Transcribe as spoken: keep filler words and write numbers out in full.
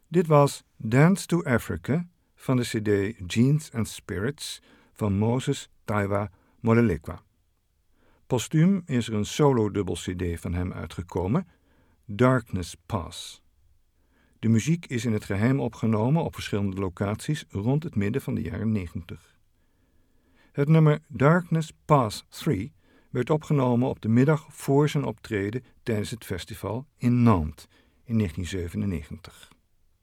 Dit was Dance to Africa van de cd Genes and Spirits van Moses Taiwa Molelekwa. Postuum is er een solo-dubbel-cd van hem uitgekomen, Darkness Pass. De muziek is in het geheim opgenomen op verschillende locaties rond het midden van de jaren negentig. Het nummer Darkness Pass drie werd opgenomen op de middag voor zijn optreden tijdens het festival in Nantes in negentien zevenennegentig.